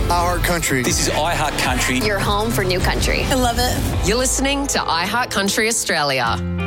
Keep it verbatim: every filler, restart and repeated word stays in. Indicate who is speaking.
Speaker 1: iHeart Country.
Speaker 2: This is iHeart Country.
Speaker 3: Your home for new country.
Speaker 4: I love it.
Speaker 5: You're listening to iHeart Country Australia.